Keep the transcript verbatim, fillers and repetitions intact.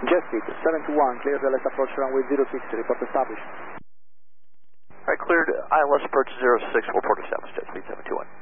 Jetseat seven two one, clear the left approach runway zero six, report established. Alright, cleared I L S approach zero six, report established, Jetseat seven two one.